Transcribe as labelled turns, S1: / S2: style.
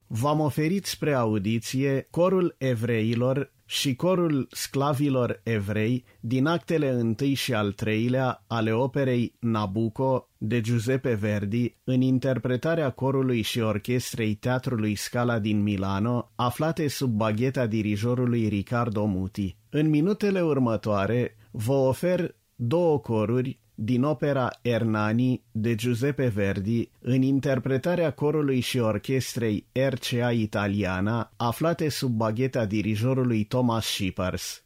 S1: v-am oferit spre audiție corul evreilor și corul sclavilor evrei din actele 1 și al 3-lea ale operei Nabucco de Giuseppe Verdi în interpretarea corului și orchestrei Teatrului Scala din Milano, aflate sub bagheta dirijorului Riccardo Muti. În minutele următoare vă ofer 2 coruri din opera Ernani de Giuseppe Verdi în interpretarea corului și orchestrei RCA Italiana, aflate sub bagheta dirijorului Thomas Shippers.